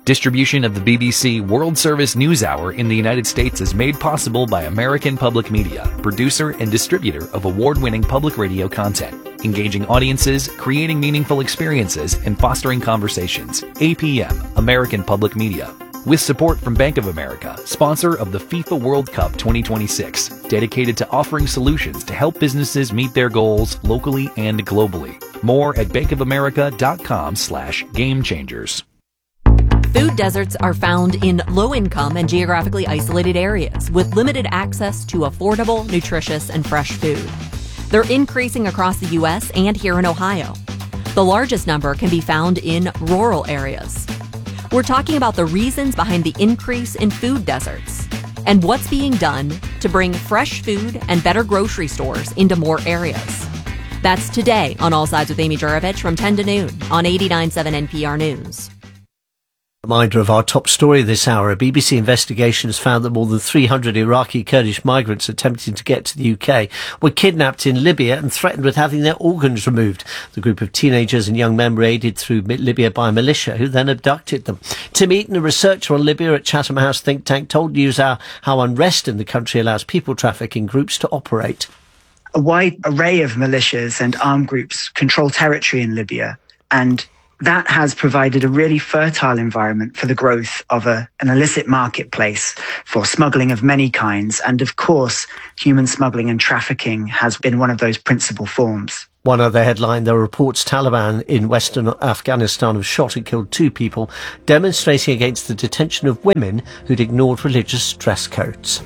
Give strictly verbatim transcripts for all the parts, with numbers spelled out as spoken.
Distribution of the B B C World Service News Hour in the United States is made possible by American Public Media, producer and distributor of award-winning public radio content, engaging audiences, creating meaningful experiences, and fostering conversations. A P M, American Public Media. With support from Bank of America, sponsor of the FIFA World Cup twenty twenty-six, dedicated to offering solutions to help businesses meet their goals locally and globally. More at bankofamerica.com slash game changers. Food deserts are found in low-income and geographically isolated areas with limited access to affordable, nutritious, and fresh food. They're increasing across the U S and here in Ohio. The largest number can be found in rural areas. We're talking about the reasons behind the increase in food deserts and what's being done to bring fresh food and better grocery stores into more areas. That's today on All Sides with Amy Juravich from ten to noon on eighty-nine point seven N P R News. Reminder of our top story this hour. A B B C investigation has found that more than three hundred Iraqi Kurdish migrants attempting to get to the U K were kidnapped in Libya and threatened with having their organs removed. The group of teenagers and young men were aided through Libya by a militia who then abducted them. Tim Eaton, a researcher on Libya at Chatham House think tank, told NewsHour how unrest in the country allows people trafficking groups to operate. A wide array of militias and armed groups control territory in Libya, and that has provided a really fertile environment for the growth of a, an illicit marketplace for smuggling of many kinds. And of course, human smuggling and trafficking has been one of those principal forms. One other headline, there are reports Taliban in western Afghanistan have shot and killed two people, demonstrating against the detention of women who'd ignored religious dress codes.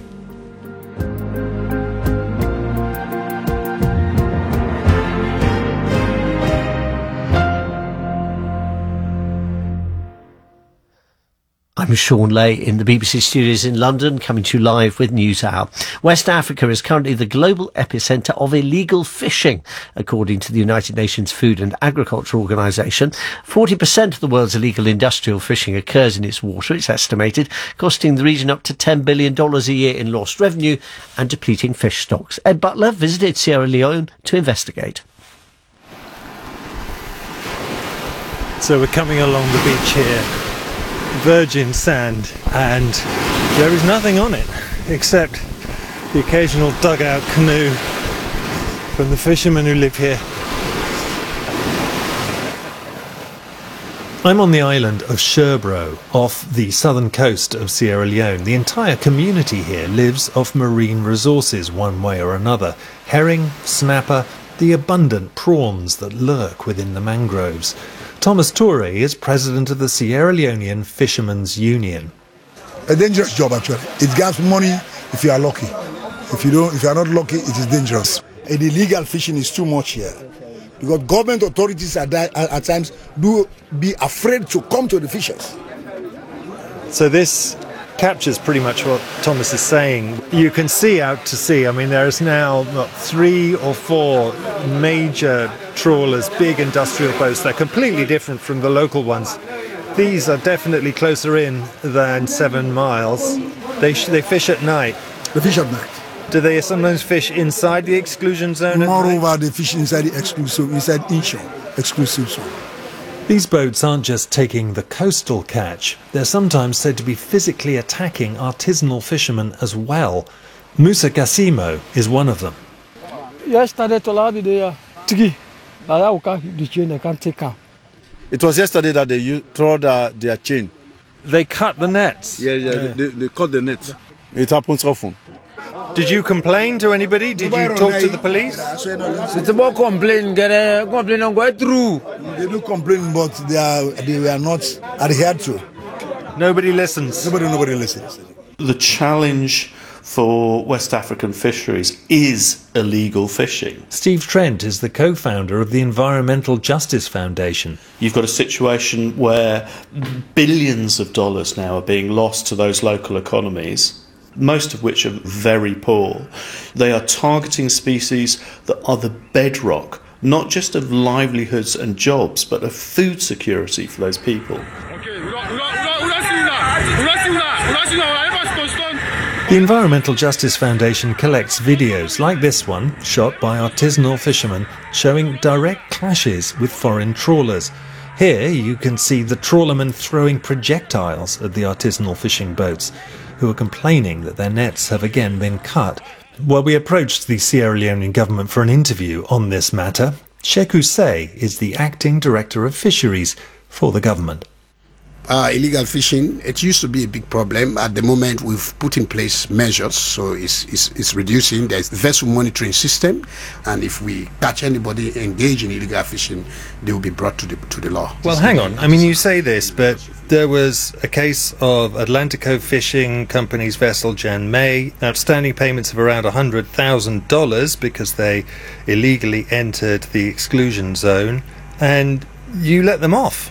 I'm Sean Lay in the B B C studios in London, coming to you live with NewsHour. West Africa is currently the global epicentre of illegal fishing, according to the United Nations Food and Agriculture Organization. forty percent of the world's illegal industrial fishing occurs in its water, it's estimated, costing the region up to ten billion dollars a year in lost revenue and depleting fish stocks. Ed Butler visited Sierra Leone to investigate. So we're coming along the beach here. Virgin sand, and there is nothing on it except the occasional dugout canoe from the fishermen who live here. I'm on the island of Sherbro, off the southern coast of Sierra Leone. The entire community here lives off marine resources one way or another. Herring, snapper, the abundant prawns that lurk within the mangroves. Thomas Toure is president of the Sierra Leonean Fishermen's Union. A dangerous job, actually. It gets money if you are lucky. If you don't, if you are not lucky, it is dangerous. And illegal fishing is too much here, because government authorities at, that, at times do be afraid to come to the fishers. So this captures pretty much what Thomas is saying. You can see out to sea. I mean, there's now what, three or four major trawlers, big industrial boats. They're completely different from the local ones. These are definitely closer in than seven miles. They sh- they fish at night. They fish at night. Do they sometimes fish inside the exclusion zone? Moreover, they fish inside the exclusive, inside inshore, exclusive zone. These boats aren't just taking the coastal catch. They're sometimes said to be physically attacking artisanal fishermen as well. Musa Gassimo is one of them. It was yesterday that they threw their chain. They cut the nets? Yeah, yeah, yeah. They, they cut the nets. It happens often. Did you complain to anybody? Did you talk to the police? It's about complain, get complain on go through. They do complain, but they are they were not adhered to. Nobody listens. Nobody, nobody listens. The challenge for West African fisheries is illegal fishing. Steve Trent is the co-founder of the Environmental Justice Foundation. You've got a situation where billions of dollars now are being lost to those local economies, most of which are very poor. They are targeting species that are the bedrock, not just of livelihoods and jobs, but of food security for those people. The Environmental Justice Foundation collects videos like this one, shot by artisanal fishermen, showing direct clashes with foreign trawlers. Here you can see the trawlermen throwing projectiles at the artisanal fishing boats, who are complaining that their nets have again been cut. Well, we approached the Sierra Leonean government for an interview on this matter. Sheku Say is the acting director of fisheries for the government. Uh, illegal fishing, it used to be a big problem. At the moment, we've put in place measures, so it's, it's, it's reducing. There's a vessel monitoring system, and if we catch anybody engaged in illegal fishing, they will be brought to the, to the law. Well, hang on. I mean, you say this, but there was a case of Atlantico Fishing Company's vessel Jan May, outstanding payments of around one hundred thousand dollars because they illegally entered the exclusion zone, and you let them off.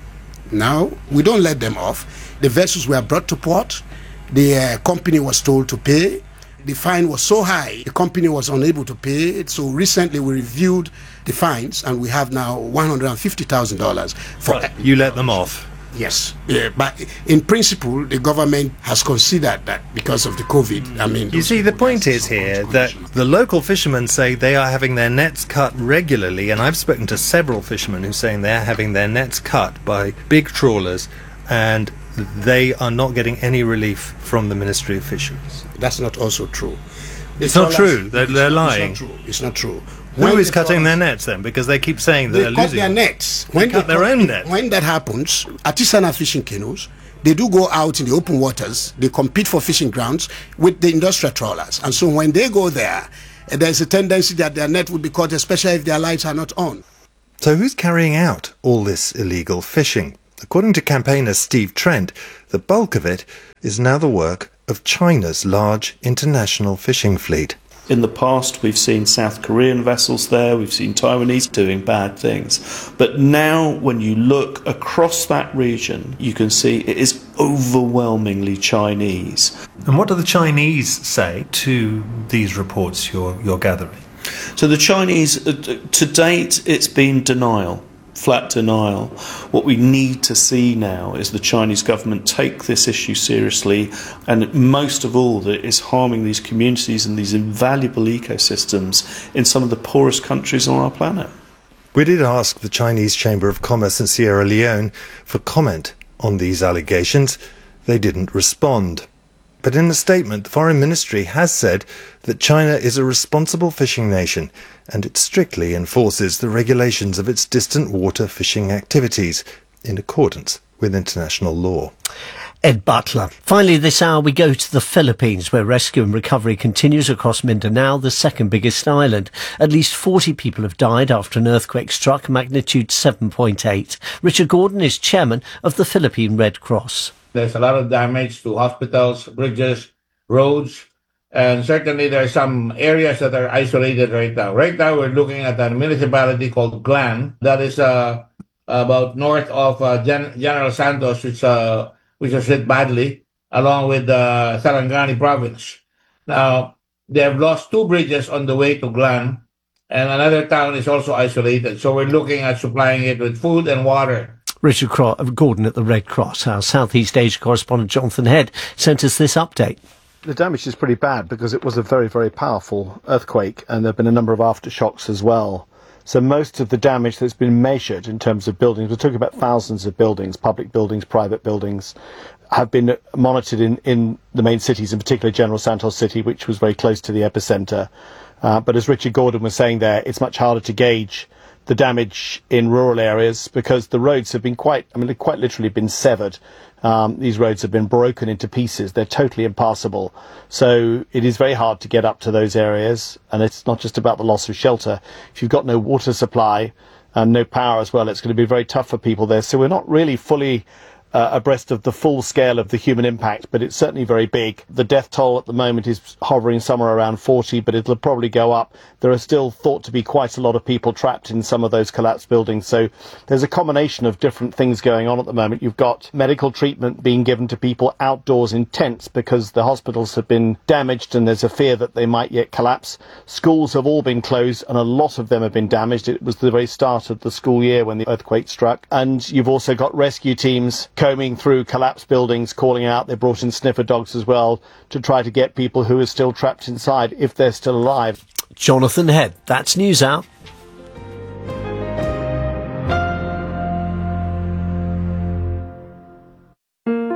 Now, we don't let them off. The vessels were brought to port. The uh, company was told to pay. The fine was so high, the company was unable to pay it. So recently we reviewed the fines, and we have now one hundred fifty thousand dollars. For right. You let them off? Yes. Yeah, but in principle, the government has considered that because of the COVID. I mean, you see, the point is here that the local fishermen say they are having their nets cut regularly, and I've spoken to several fishermen who are saying they're having their nets cut by big trawlers, and they are not getting any relief from the Ministry of Fisheries. That's not also true. The it's not true. They're, they're lying. It's not true. It's not true. Who when is cutting their nets then? Because they keep saying that they they're cut losing their them. nets. They When cut they their cut, own nets. When that happens, artisanal fishing canoes, they do go out in the open waters. They compete for fishing grounds with the industrial trawlers. And so when they go there, there's a tendency that their net will be caught, especially if their lights are not on. So who's carrying out all this illegal fishing? According to campaigner Steve Trent, the bulk of it is now the work of China's large international fishing fleet. In the past, we've seen South Korean vessels there, we've seen Taiwanese doing bad things. But now, when you look across that region, you can see it is overwhelmingly Chinese. And what do the Chinese say to these reports you're, you're gathering? So the Chinese, uh, to date, it's been denial. Flat denial. What we need to see now is the Chinese government take this issue seriously, and most of all that is harming these communities and these invaluable ecosystems in some of the poorest countries on our planet. We did ask the Chinese Chamber of Commerce in Sierra Leone for comment on these allegations. They didn't respond. But in a statement, the Foreign Ministry has said that China is a responsible fishing nation, and it strictly enforces the regulations of its distant water fishing activities in accordance with international law. Ed Butler. Finally, this hour we go to the Philippines, where rescue and recovery continues across Mindanao, the second biggest island. At least forty people have died after an earthquake struck magnitude seven point eight. Richard Gordon is chairman of the Philippine Red Cross. There's a lot of damage to hospitals, bridges, roads, and certainly there are some areas that are isolated right now. Right now, we're looking at a municipality called Glan that is uh, about north of uh, Gen- General Santos, which uh, which was hit badly, along with uh, Sarangani province. Now, they have lost two bridges on the way to Glan, and another town is also isolated. So we're looking at supplying it with food and water. Richard Cro- Gordon at the Red Cross. Our Southeast Asia correspondent Jonathan Head sent us this update. The damage is pretty bad because it was a very, very powerful earthquake, and there have been a number of aftershocks as well. So most of the damage that's been measured in terms of buildings, we're talking about thousands of buildings, public buildings, private buildings, have been monitored in, in the main cities, in particular General Santos City, which was very close to the epicenter. Uh, but as Richard Gordon was saying there, it's much harder to gauge the damage in rural areas because the roads have been quite, I mean, they've quite literally been severed. Um, these roads have been broken into pieces. They're totally impassable. So it is very hard to get up to those areas. And it's not just about the loss of shelter. If you've got no water supply and no power as well, it's going to be very tough for people there. So we're not really fully Uh, abreast of the full scale of the human impact, but it's certainly very big. The death toll at the moment is hovering somewhere around forty, but it'll probably go up. There are still thought to be quite a lot of people trapped in some of those collapsed buildings. So there's a combination of different things going on at the moment. You've got medical treatment being given to people outdoors in tents because the hospitals have been damaged and there's a fear that they might yet collapse. Schools have all been closed and a lot of them have been damaged. It was the very start of the school year when the earthquake struck. And you've also got rescue teams combing through collapsed buildings, calling out. They brought in sniffer dogs as well to try to get people who are still trapped inside, if they're still alive. Jonathan Head, that's News Out.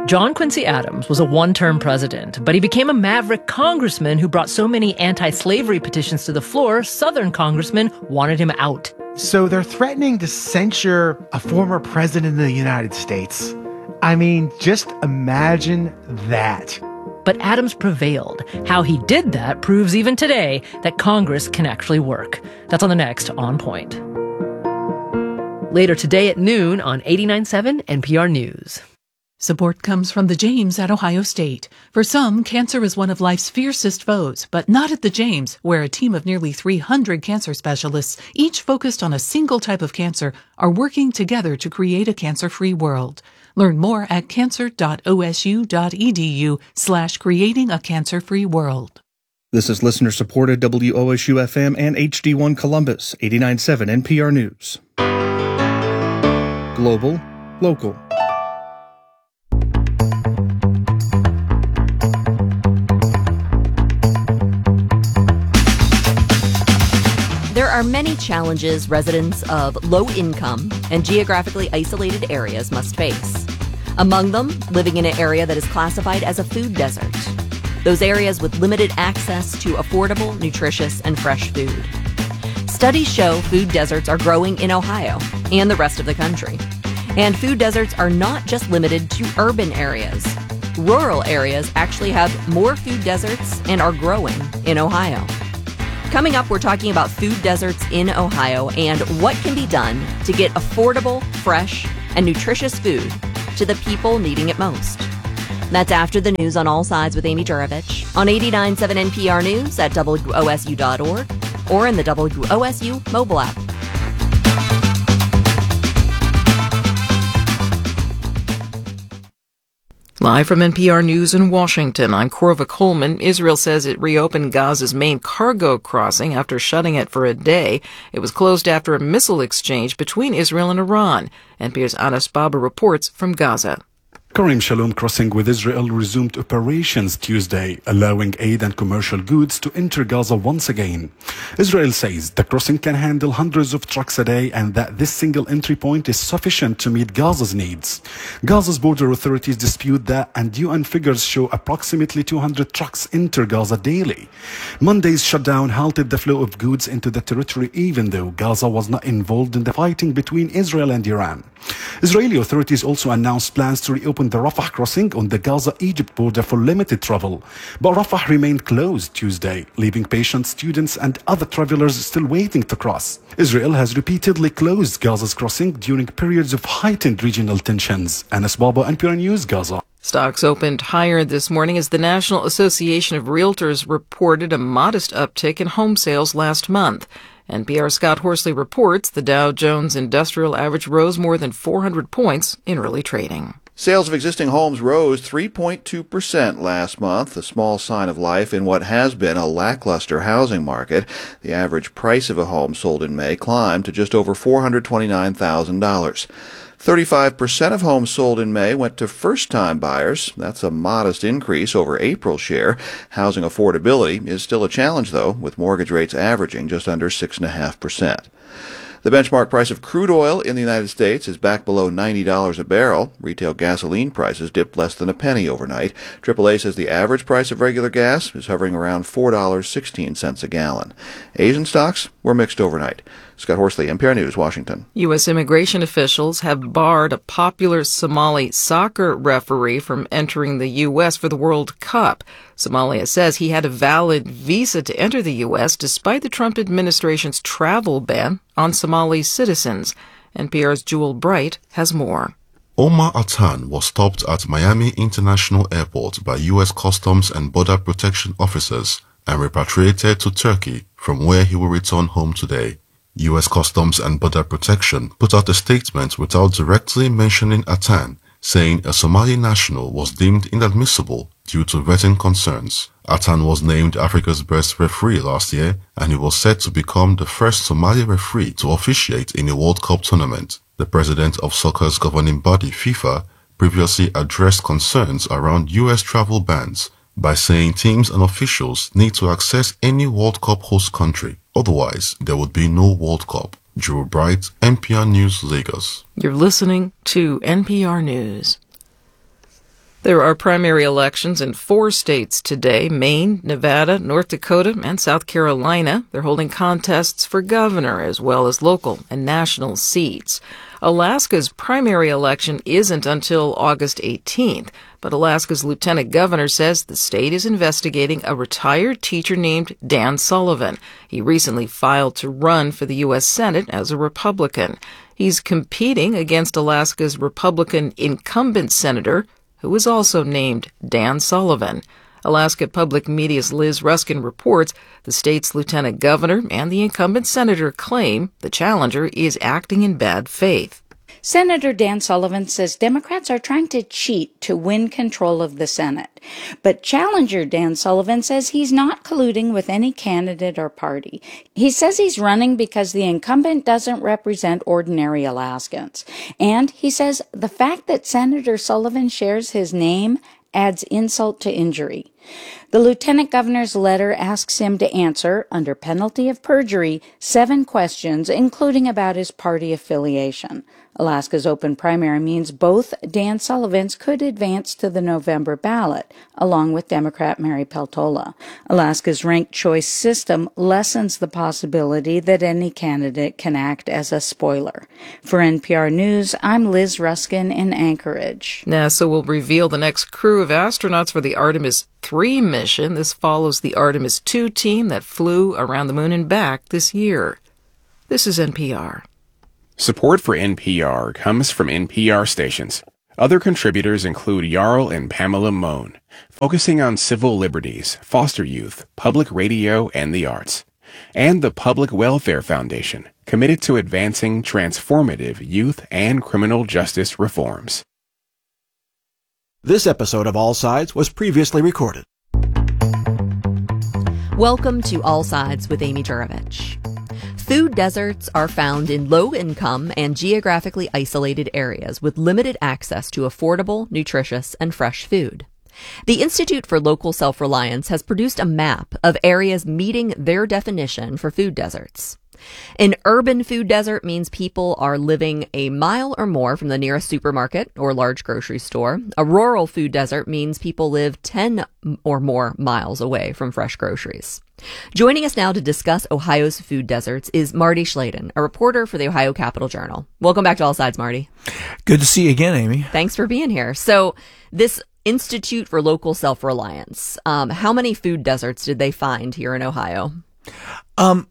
John Quincy Adams was a one-term president, but he became a maverick congressman who brought so many anti-slavery petitions to the floor, Southern congressmen wanted him out. So they're threatening to censure a former president of the United States. I mean, just imagine that. But Adams prevailed. How he did that proves even today that Congress can actually work. That's on the next On Point. Later today at noon on eighty-nine point seven N P R News. Support comes from the James at Ohio State. For some, cancer is one of life's fiercest foes, but not at the James, where a team of nearly three hundred cancer specialists, each focused on a single type of cancer, are working together to create a cancer-free world. Learn more at cancer.osu.edu slash creating a cancer-free world. This is listener-supported W O S U F M and H D one Columbus, eighty-nine point seven N P R News. Global, local. There are many challenges residents of low-income and geographically isolated areas must face. Among them, living in an area that is classified as a food desert. Those areas with limited access to affordable, nutritious, and fresh food. Studies show food deserts are growing in Ohio and the rest of the country. And food deserts are not just limited to urban areas. Rural areas actually have more food deserts and are growing in Ohio. Coming up, we're talking about food deserts in Ohio and what can be done to get affordable, fresh, and nutritious food to the people needing it most. That's after the news on All Sides with Amy Jurovich on eighty-nine point seven N P R News at W O S U dot org or in the W O S U mobile app. Live from N P R News in Washington, I'm Corva Coleman. Israel says it reopened Gaza's main cargo crossing after shutting it for a day. It was closed after a missile exchange between Israel and Iran. N P R's Anas Baba reports from Gaza. Karim Shalom crossing with Israel resumed operations Tuesday, allowing aid and commercial goods to enter Gaza once again. Israel says the crossing can handle hundreds of trucks a day and that this single entry point is sufficient to meet Gaza's needs. Gaza's border authorities dispute that, and U N figures show approximately two hundred trucks enter Gaza daily. Monday's shutdown halted the flow of goods into the territory, even though Gaza was not involved in the fighting between Israel and Iran. Israeli authorities also announced plans to reopen the Rafah crossing on the Gaza-Egypt border for limited travel. But Rafah remained closed Tuesday, leaving patients, students and other travelers still waiting to cross. Israel has repeatedly closed Gaza's crossing during periods of heightened regional tensions. Anas Baba, N P R News, Gaza. Stocks opened higher this morning as the National Association of Realtors reported a modest uptick in home sales last month. N P R's Scott Horsley reports the Dow Jones Industrial Average rose more than four hundred points in early trading. Sales of existing homes rose three point two percent last month, a small sign of life in what has been a lackluster housing market. The average price of a home sold in May climbed to just over four hundred twenty-nine thousand dollars. thirty-five percent of homes sold in May went to first-time buyers. That's a modest increase over April's share. Housing affordability is still a challenge, though, with mortgage rates averaging just under six point five percent. The benchmark price of crude oil in the United States is back below ninety dollars a barrel. Retail gasoline prices dipped less than a penny overnight. triple A says the average price of regular gas is hovering around four dollars and sixteen cents a gallon. Asian stocks were mixed overnight. Scott Horsley, N P R News, Washington. U S immigration officials have barred a popular Somali soccer referee from entering the U S for the World Cup. Somalia says he had a valid visa to enter the U S despite the Trump administration's travel ban on Somali citizens. N P R's Jewel Bright has more. Omar Atan was stopped at Miami International Airport by U S Customs and Border Protection officers and repatriated to Turkey, from where he will return home today. U S Customs and Border Protection put out a statement without directly mentioning Atan, saying a Somali national was deemed inadmissible due to vetting concerns. Atan was named Africa's best referee last year, and he was set to become the first Somali referee to officiate in a World Cup tournament. The president of soccer's governing body, FIFA, previously addressed concerns around U S travel bans by saying teams and officials need to access any World Cup host country. Otherwise, there would be no World Cup. Drew Bright, N P R News, Lagos. You're listening to N P R News. There are primary elections in four states today: Maine, Nevada, North Dakota, and South Carolina. They're holding contests for governor as well as local and national seats. Alaska's primary election isn't until August eighteenth, but Alaska's lieutenant governor says the state is investigating a retired teacher named Dan Sullivan. He recently filed to run for the U S Senate as a Republican. He's competing against Alaska's Republican incumbent senator, who is also named Dan Sullivan. Alaska Public Media's Liz Ruskin reports the state's lieutenant governor and the incumbent senator claim the challenger is acting in bad faith. Senator Dan Sullivan says Democrats are trying to cheat to win control of the Senate. But challenger Dan Sullivan says he's not colluding with any candidate or party. He says he's running because the incumbent doesn't represent ordinary Alaskans. And he says the fact that Senator Sullivan shares his name adds insult to injury. The lieutenant governor's letter asks him to answer, under penalty of perjury, seven questions, including about his party affiliation. Alaska's open primary means both Dan Sullivans could advance to the November ballot, along with Democrat Mary Peltola. Alaska's ranked choice system lessens the possibility that any candidate can act as a spoiler. For N P R News, I'm Liz Ruskin in Anchorage. NASA will reveal the next crew of astronauts for the Artemis three mission. This follows the Artemis two team that flew around the moon and back this year. This is N P R. Support for N P R comes from N P R stations. Other contributors include Jarl and Pamela Mohn, focusing on civil liberties, foster youth, public radio, and the arts. And the Public Welfare Foundation, committed to advancing transformative youth and criminal justice reforms. This episode of All Sides was previously recorded. Welcome to All Sides with Amy Jurovich. Food deserts are found in low-income and geographically isolated areas with limited access to affordable, nutritious, and fresh food. The Institute for Local Self-Reliance has produced a map of areas meeting their definition for food deserts. An urban food desert means people are living a mile or more from the nearest supermarket or large grocery store. A rural food desert means people live ten or more miles away from fresh groceries. Joining us now to discuss Ohio's food deserts is Marty Schladen, a reporter for the Ohio Capital Journal. Welcome back to All Sides, Marty. Good to see you again, Amy. Thanks for being here. So this Institute for Local Self-Reliance, um, how many food deserts did they find here in Ohio? Um,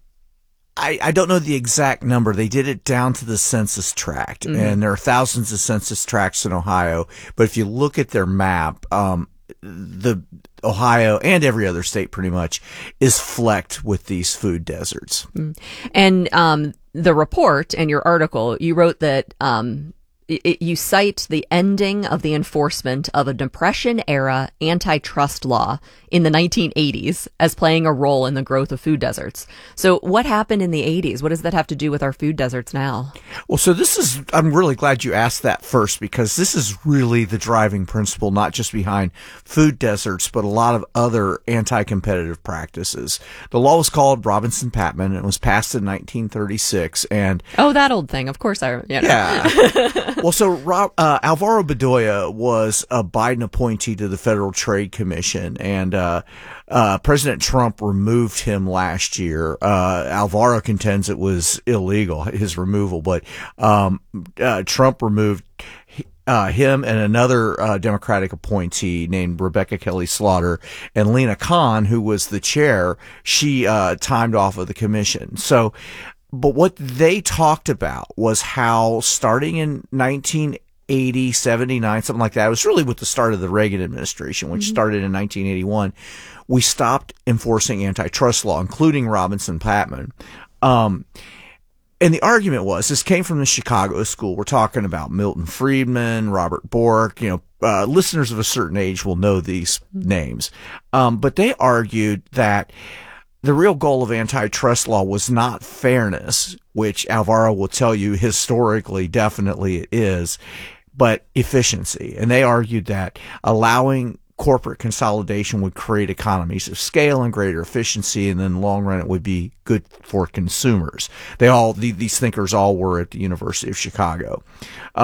I, I don't know the exact number. They did it down to the census tract, mm-hmm. and there are thousands of census tracts in Ohio. But if you look at their map, um, the Ohio and every other state pretty much is flecked with these food deserts. Mm. And um, the report and your article, you wrote that um, it, you cite the ending of the enforcement of a Depression-era antitrust law in the nineteen eighties as playing a role in the growth of food deserts. So what happened in the eighties? What does that have to do with our food deserts now? Well, so this is, I'm really glad you asked that first, because this is really the driving principle, not just behind food deserts, but a lot of other anti-competitive practices. The law was called Robinson-Patman, and it was passed in nineteen thirty-six. And oh, that old thing. Of course I, you know. Yeah. Well, so Rob, uh, Alvaro Bedoya was a Biden appointee to the Federal Trade Commission, and uh, uh, President Trump removed him last year. Uh, Alvaro contends it was illegal, his removal, but um, uh, Trump removed Uh, him and another uh, Democratic appointee named Rebecca Kelly Slaughter, and Lena Khan, who was the chair, she uh, timed off of the commission. So, but what they talked about was how starting in nineteen eighty, seventy-nine, something like that, it was really with the start of the Reagan administration, which mm-hmm. started in nineteen eighty-one, we stopped enforcing antitrust law, including Robinson-Patman. Um, And the argument was, this came from the Chicago school. We're talking about Milton Friedman, Robert Bork, you know, uh, listeners of a certain age will know these names. Um, but they argued that the real goal of antitrust law was not fairness, which Alvaro will tell you historically, definitely it is, but efficiency. And they argued that allowing corporate consolidation would create economies of scale and greater efficiency, and in the long run it would be good for consumers. They all, the, these thinkers all were at the University of Chicago. Um,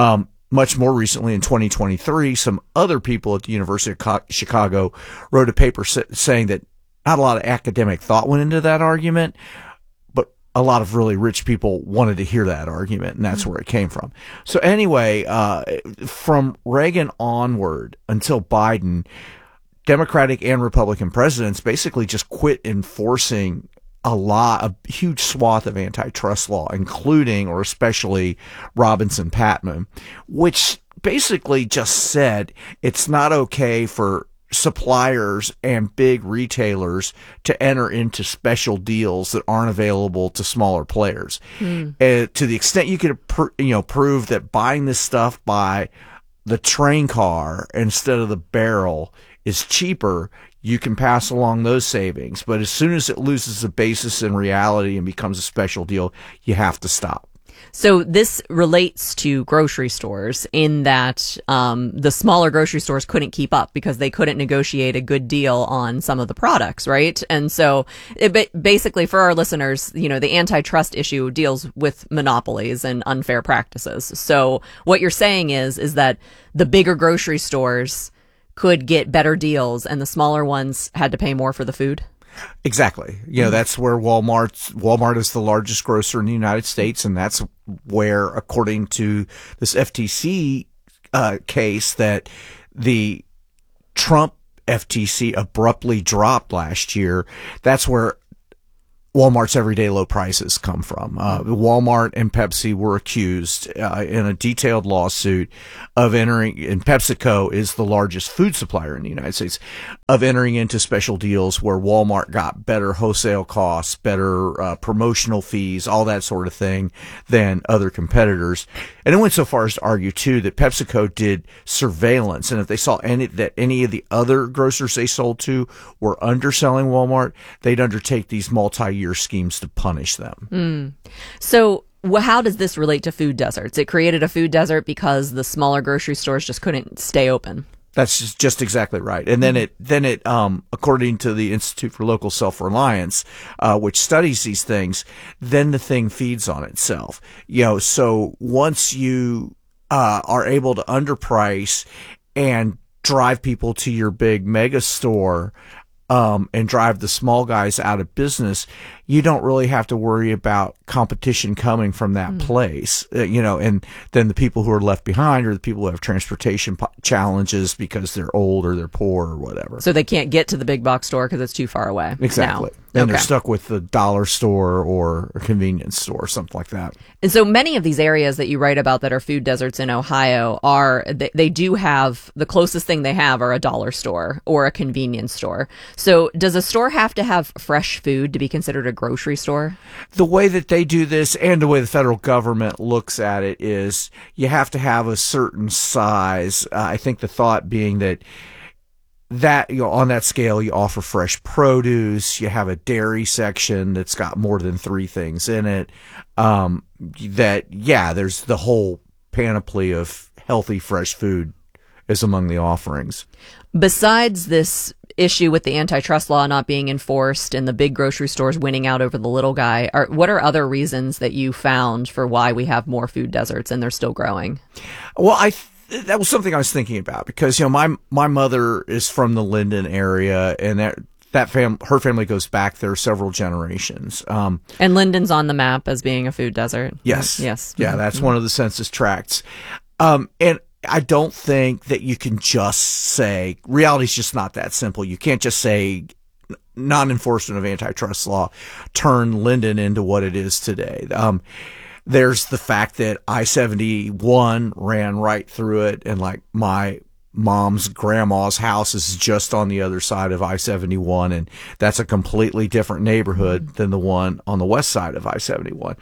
much more recently, in twenty twenty-three, some other people at the University of Co- Chicago wrote a paper sa- saying that not a lot of academic thought went into that argument, but a lot of really rich people wanted to hear that argument, and that's mm-hmm. where it came from. So anyway, uh, from Reagan onward until Biden, Democratic and Republican presidents basically just quit enforcing a lot, a huge swath of antitrust law, including or especially Robinson-Patman, which basically just said it's not okay for suppliers and big retailers to enter into special deals that aren't available to smaller players. Mm. Uh, to the extent you could, pr- you know, prove that buying this stuff by the train car instead of the barrel is cheaper, you can pass along those savings. But as soon as it loses the basis in reality and becomes a special deal, you have to stop. So this relates to grocery stores in that um, the smaller grocery stores couldn't keep up because they couldn't negotiate a good deal on some of the products, right? And so it, basically for our listeners, you know, the antitrust issue deals with monopolies and unfair practices. So what you're saying is, is that the bigger grocery stores could get better deals and the smaller ones had to pay more for the food? Exactly. You know, that's where Walmart, Walmart is the largest grocer in the United States. And that's where, according to this F T C uh, case that the Trump F T C abruptly dropped last year, that's where Walmart's everyday low prices come from. Uh, Walmart and Pepsi were accused uh, in a detailed lawsuit of entering, and PepsiCo is the largest food supplier in the United States, of entering into special deals where Walmart got better wholesale costs, better uh, promotional fees, all that sort of thing than other competitors. And it went so far as to argue, too, that PepsiCo did surveillance, and if they saw any that any of the other grocers they sold to were underselling Walmart, they'd undertake these multi year schemes to punish them. Mm. So well, how does this relate to food deserts? It created a food desert because the smaller grocery stores just couldn't stay open. That's just, just exactly right. And then it, then it, um, according to the Institute for Local Self-Reliance, uh, which studies these things, then the thing feeds on itself. You know, so once you, uh, are able to underprice and drive people to your big mega store, Um, and drive the small guys out of business, you don't really have to worry about competition coming from that mm. place, uh, you know, and then the people who are left behind are the people who have transportation po- challenges because they're old or they're poor or whatever. So they can't get to the big box store because it's too far away. Exactly. Now. And okay. they're stuck with the dollar store or a convenience store, something like that. And so many of these areas that you write about that are food deserts in Ohio are, they, they do have, the closest thing they have are a dollar store or a convenience store. So does a store have to have fresh food to be considered a grocery store? The way that they do this and the way the federal government looks at it is you have to have a certain size. Uh, I think the thought being that that, you know, on that scale, you offer fresh produce, you have a dairy section that's got more than three things in it. Um, that, yeah, there's the whole panoply of healthy, fresh food is among the offerings. Besides this issue with the antitrust law not being enforced and the big grocery stores winning out over the little guy, are, what are other reasons that you found for why we have more food deserts and they're still growing? Well, I th- that was something I was thinking about because, you know, my my mother is from the Linden area, and that that fam her family goes back there several generations. Um, and Linden's on the map as being a food desert. Yes, yes, yeah, that's mm-hmm. one of the census tracts. Um, and I don't think that you can just say reality's just not that simple. You can't just say non-enforcement of antitrust law turn Linden into what it is today. Um, There's the fact that I seventy-one ran right through it, and like my mom's grandma's house is just on the other side of I seventy-one, and that's a completely different neighborhood than the one on the west side of I seventy-one.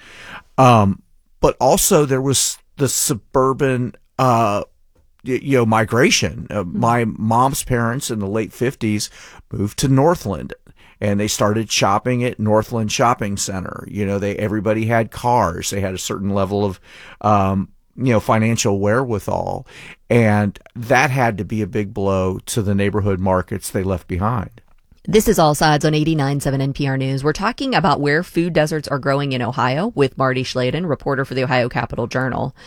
Um, but also there was the suburban, uh, you know, migration. Uh, my mom's parents in the late fifties moved to Northland. And they started shopping at Northland Shopping Center. You know, they everybody had cars. They had a certain level of, um, you know, financial wherewithal. And that had to be a big blow to the neighborhood markets they left behind. This is All Sides on eighty-nine point seven N P R News. We're talking about where food deserts are growing in Ohio with Marty Schladen, reporter for the Ohio Capital Journal.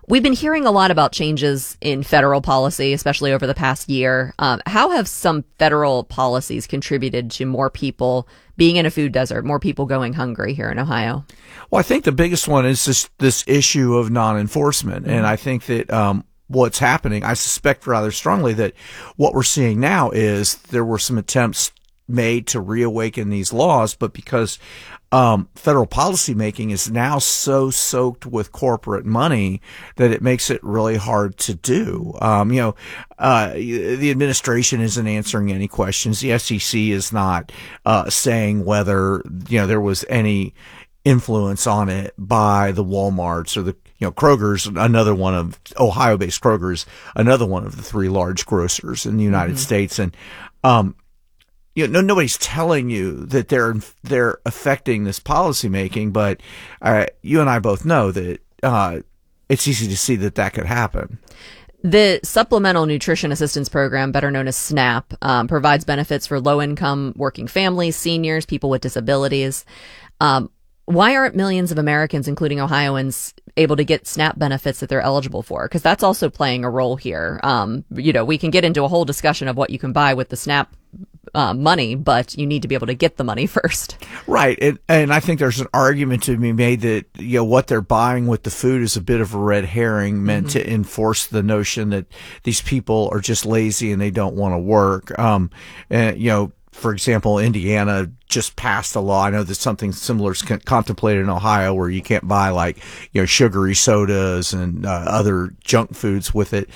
We've been hearing a lot about changes in federal policy, especially over the past year. Um, how have some federal policies contributed to more people being in a food desert, more people going hungry here in Ohio? Well, I think the biggest one is this, this issue of non-enforcement. Mm-hmm. And I think that um, what's happening, I suspect rather strongly that what we're seeing now is there were some attempts made to reawaken these laws, but because um, federal policymaking is now so soaked with corporate money that it makes it really hard to do. Um, you know, uh, the administration isn't answering any questions. The S E C is not uh, saying whether, you know, there was any influence on it by the Walmarts or the, you know, Kroger's, another one of Ohio-based Kroger's, another one of the three large grocers in the United mm-hmm. States. And, um, you know, no, nobody's telling you that they're they're affecting this policy making, but uh, you and I both know that uh, it's easy to see that that could happen. The Supplemental Nutrition Assistance Program, better known as SNAP, um, provides benefits for low-income working families, seniors, people with disabilities. Um, why aren't millions of Americans, including Ohioans, able to get SNAP benefits that they're eligible for? Because that's also playing a role here. Um, you know, we can get into a whole discussion of what you can buy with the SNAP Uh, money, but you need to be able to get the money first. Right. And, and I think there's an argument to be made that, you know, what they're buying with the food is a bit of a red herring meant mm-hmm. to enforce the notion that these people are just lazy and they don't want to work. Um, and, you know, for example, Indiana just passed a law. I know that something similar is contemplated in Ohio where you can't buy like, you know, sugary sodas and uh, other junk foods with it.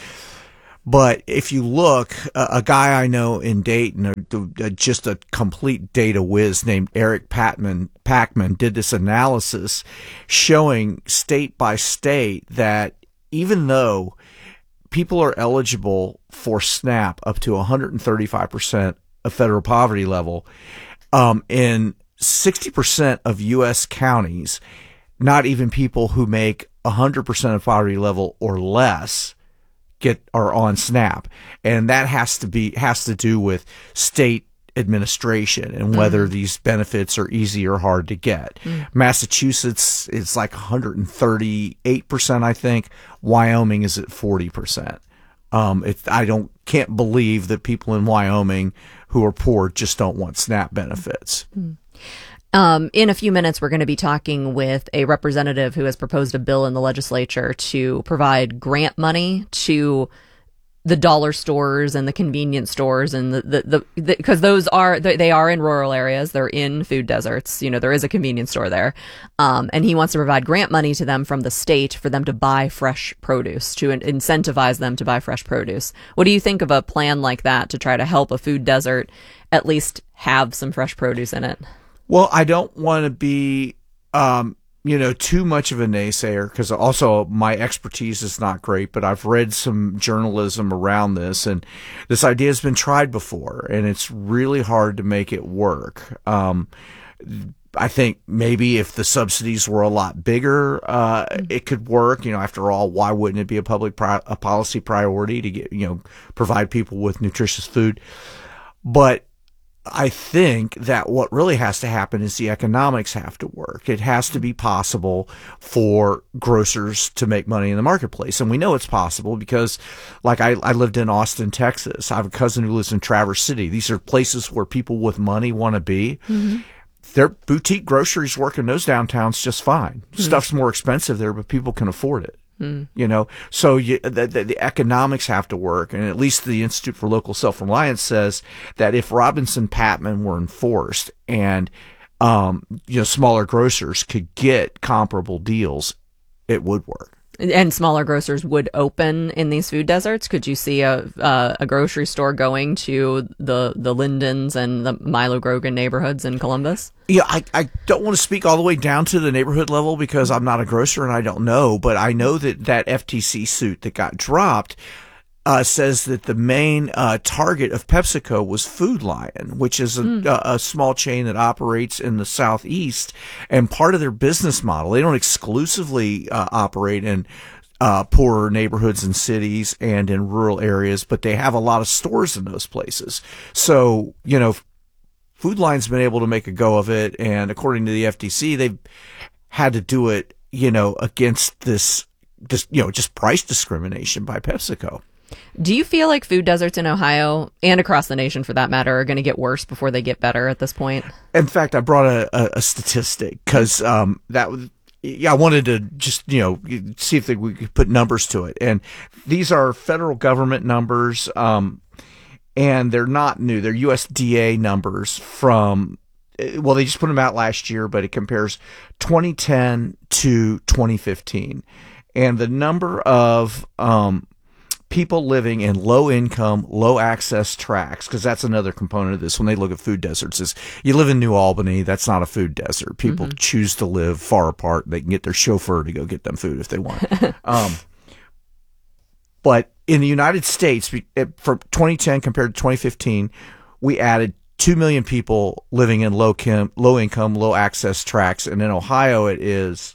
But if you look, uh, a guy I know in Dayton, uh, uh, just a complete data whiz named Eric Patman, Packman, did this analysis showing state by state that even though people are eligible for SNAP up to one hundred thirty-five percent of federal poverty level, um, in sixty percent of U S counties, not even people who make one hundred percent of poverty level or less get are on SNAP, and that has to be has to do with state administration and whether mm. these benefits are easy or hard to get. Mm. Massachusetts is like one hundred thirty-eight percent, I think. Wyoming is at forty percent. Um, it, I don't can't believe that people in Wyoming who are poor just don't want SNAP benefits. Mm. Um, in a few minutes, we're going to be talking with a representative who has proposed a bill in the legislature to provide grant money to the dollar stores and the convenience stores and the, the, the, because those are, they are in rural areas. They're in food deserts. You know, there is a convenience store there. Um, and he wants to provide grant money to them from the state for them to buy fresh produce, to incentivize them to buy fresh produce. What do you think of a plan like that to try to help a food desert at least have some fresh produce in it? Well, I don't want to be, um, you know, too much of a naysayer because also my expertise is not great, but I've read some journalism around this, and this idea has been tried before, and it's really hard to make it work. Um, I think maybe if the subsidies were a lot bigger, uh, it could work. You know, after all, why wouldn't it be a public pri- a policy priority to get, you know, provide people with nutritious food? But I think that what really has to happen is the economics have to work. It has to be possible for grocers to make money in the marketplace. And we know it's possible because, like, I, I lived in Austin, Texas. I have a cousin who lives in Traverse City. These are places where people with money want to be. Mm-hmm. Their boutique groceries work in those downtowns just fine. Mm-hmm. Stuff's more expensive there, but people can afford it. Mm. You know, so you, the, the, the economics have to work, and at least the Institute for Local Self-Reliance says that if Robinson-Patman were enforced and um, you know, smaller grocers could get comparable deals, it would work. And smaller grocers would open in these food deserts? Could you see a uh, a grocery store going to the the Lindens and the Milo Grogan neighborhoods in Columbus? Yeah, I, I don't want to speak all the way down to the neighborhood level because I'm not a grocer and I don't know, but I know that that F T C suit that got dropped uh, says that the main uh, target of PepsiCo was Food Lion, which is a, mm. a, a small chain that operates in the Southeast. And part of their business model, they don't exclusively uh, operate in uh, poorer neighborhoods and cities and in rural areas, but they have a lot of stores in those places. So, you know, Food Lion's been able to make a go of it. And according to the F T C, they've had to do it, you know, against this just, you know, just price discrimination by PepsiCo. Do you feel like food deserts in Ohio and across the nation, for that matter, are going to get worse before they get better at this point? In fact, I brought a, a, a statistic because um, that was. Yeah, I wanted to just, you know, see if they, we could put numbers to it. And these are federal government numbers, um, and they're not new. They're U S D A numbers from, well, they just put them out last year, but it compares twenty ten to twenty fifteen. And the number of um, people living in low income, low access tracts, because that's another component of this when they look at food deserts, is you live in New Albany, that's not a food desert. People mm-hmm. choose to live far apart. They can get their chauffeur to go get them food if they want. um, but in the United States, from twenty ten compared to twenty fifteen, we added two million people living in low, chem, low income, low access tracts. And in Ohio, it is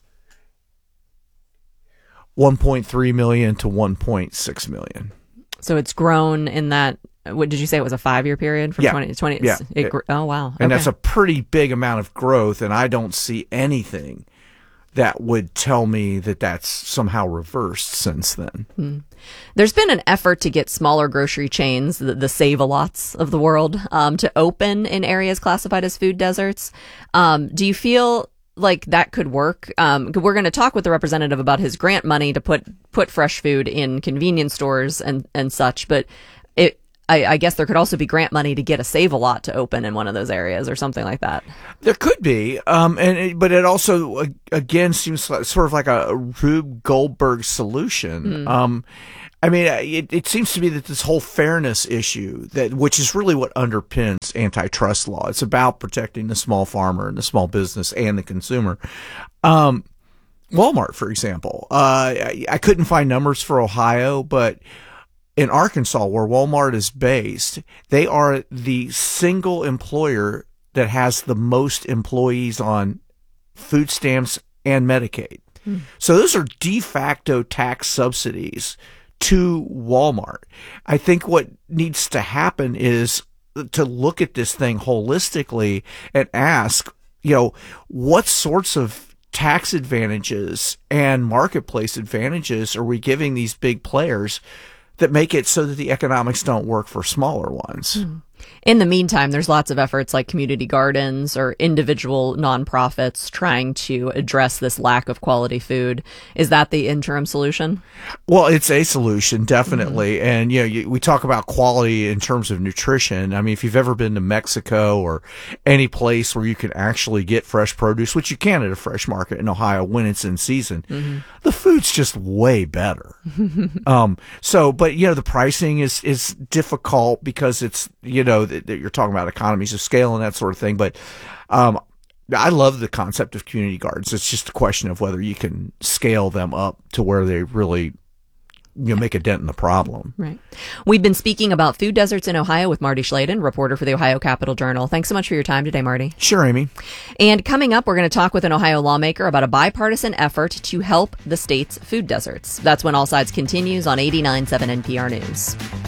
one point three million to one point six million. So it's grown in that, what did you say it was a five year period from yeah. twenty twenty? Yeah. It, oh, wow. And okay. that's a pretty big amount of growth. And I don't see anything that would tell me that that's somehow reversed since then. Hmm. There's been an effort to get smaller grocery chains, the, the Save-A-Lots of the world, um, to open in areas classified as food deserts. Um, do you feel like that could work? Um, we're going to talk with the representative about his grant money to put put fresh food in convenience stores and, and such. But it, I, I guess there could also be grant money to get a Save-A-Lot to open in one of those areas or something like that. There could be, um, and it, but it also again seems like, sort of like a Rube Goldberg solution. Mm. Um, I mean, it, it seems to me that this whole fairness issue, that which is really what underpins antitrust law, it's about protecting the small farmer and the small business and the consumer. Um, Walmart, for example, uh, I, I couldn't find numbers for Ohio, but in Arkansas, where Walmart is based, they are the single employer that has the most employees on food stamps and Medicaid. Hmm. So those are de facto tax subsidies to Walmart. I think what needs to happen is to look at this thing holistically and ask, you know, what sorts of tax advantages and marketplace advantages are we giving these big players that make it so that the economics don't work for smaller ones? Hmm. In the meantime, there's lots of efforts like community gardens or individual nonprofits trying to address this lack of quality food. Is that the interim solution? Well, it's a solution, definitely. Mm-hmm. And, you know, you, we talk about quality in terms of nutrition. I mean, if you've ever been to Mexico or any place where you can actually get fresh produce, which you can at a fresh market in Ohio when it's in season, mm-hmm. the food's just way better. um, so, but, you know, the pricing is, is difficult because it's, you know, that you're talking about economies of scale and that sort of thing. But um, I love the concept of community gardens. It's just a question of whether you can scale them up to where they really, you know, make a dent in the problem. Right. We've been speaking about food deserts in Ohio with Marty Schladen, reporter for the Ohio Capital Journal. Thanks so much for your time today, Marty. Sure, Amy. And coming up, we're going to talk with an Ohio lawmaker about a bipartisan effort to help the state's food deserts. That's when All Sides continues on eighty-nine point seven N P R News.